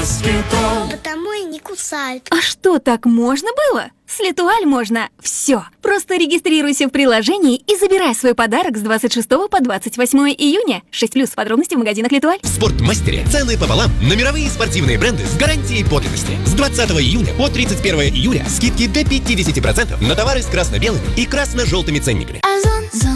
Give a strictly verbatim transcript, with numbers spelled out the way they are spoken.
Москитол. Потому и не кусают. А что, так можно было? С Летуаль можно все. Просто регистрируйся в приложении и забирай свой подарок с двадцать шестого по двадцать восьмое июня. шесть плюс подробности в магазинах Летуаль. В Спортмастере цены пополам на мировые спортивные бренды с гарантией подлинности. С двадцатого июня по тридцать первое июля скидки до пятьдесят процентов на товары с красно-белыми и красно-желтыми ценниками.